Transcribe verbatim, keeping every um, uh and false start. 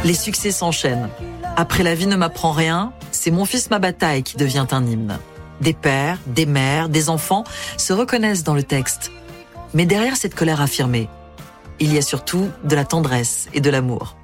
Les succès s'enchaînent. Après La vie ne m'apprend rien, c'est Mon fils ma bataille qui devient un hymne. Des pères, des mères, des enfants se reconnaissent dans le texte. Mais derrière cette colère affirmée, il y a surtout de la tendresse et de l'amour.